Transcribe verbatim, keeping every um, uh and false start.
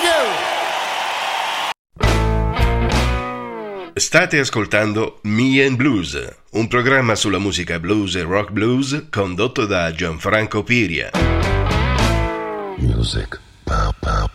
State ascoltando Me and Blues, un programma sulla musica blues e rock blues condotto da Gianfranco Piria. Music. Pow, pow,